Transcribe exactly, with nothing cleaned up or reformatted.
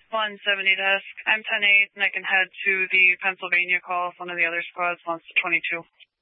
one seventy desk. I'm ten eight, and I can head to the Pennsylvania call if one of the other squads wants the twenty-two.